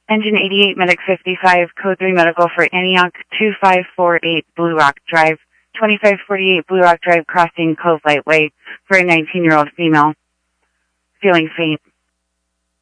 Engine 88, Medic 55, Code 3 Medical for Antioch 2548 Blue Rock Drive, 2548 Blue Rock Drive, crossing Cove Lightway for a 19-year-old female. Feeling faint.